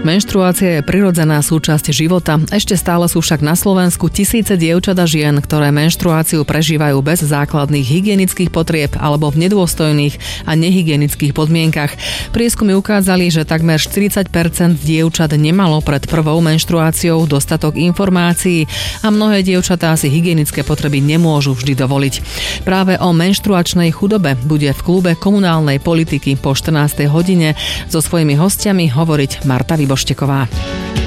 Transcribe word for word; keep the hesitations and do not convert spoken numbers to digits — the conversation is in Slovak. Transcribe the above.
Menštruácia je prirodzená súčasť života. Ešte stále sú však na Slovensku tisíce dievčat a žien, ktoré menštruáciu prežívajú bez základných hygienických potrieb alebo v nedôstojných a nehygienických podmienkach. Prieskumy ukázali, že takmer štyridsať percent dievčat nemalo pred prvou menštruáciou dostatok informácií a mnohé dievčatá si hygienické potreby nemôžu vždy dovoliť. Práve o menštruačnej chudobe bude v klube komunálnej politiky po štrnástej hodine so svojimi hostiami hovoriť Marta Vybošteková.